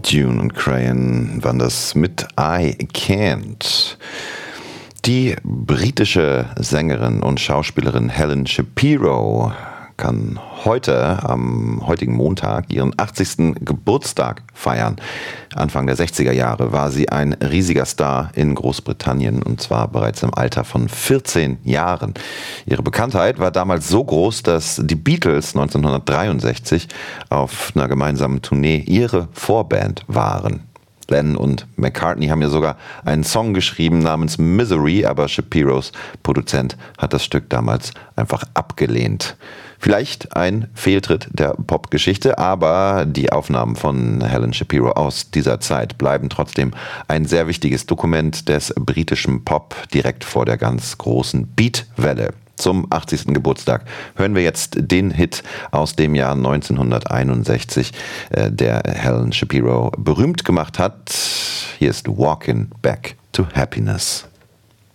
Dune und Crayon waren das mit I Can't. Die britische Sängerin und Schauspielerin Helen Shapiro kann heute, am heutigen Montag, ihren 80. Geburtstag feiern. Anfang der 60er Jahre war sie ein riesiger Star in Großbritannien, und zwar bereits im Alter von 14 Jahren. Ihre Bekanntheit war damals so groß, dass die Beatles 1963 auf einer gemeinsamen Tournee ihre Vorband waren. Lennon und McCartney haben ja sogar einen Song geschrieben namens Misery, aber Shapiros Produzent hat das Stück damals einfach abgelehnt. Vielleicht ein Fehltritt der Popgeschichte, aber die Aufnahmen von Helen Shapiro aus dieser Zeit bleiben trotzdem ein sehr wichtiges Dokument des britischen Pop direkt vor der ganz großen Beatwelle. Zum 80. Geburtstag hören wir jetzt den Hit aus dem Jahr 1961, der Helen Shapiro berühmt gemacht hat. Hier ist Walking Back to Happiness.